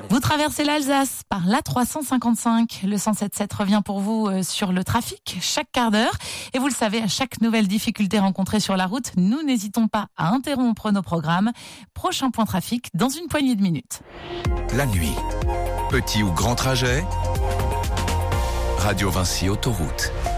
Vous traversez l'Alsace par l'A355. Le 107.7 revient pour vous sur le trafic chaque quart d'heure. Et vous le savez, à chaque nouvelle difficulté rencontrée sur la route, nous n'hésitons pas à interrompre nos programmes. Prochain point trafic dans une poignée de minutes. La nuit, petit ou grand trajet, Radio Vinci Autoroute.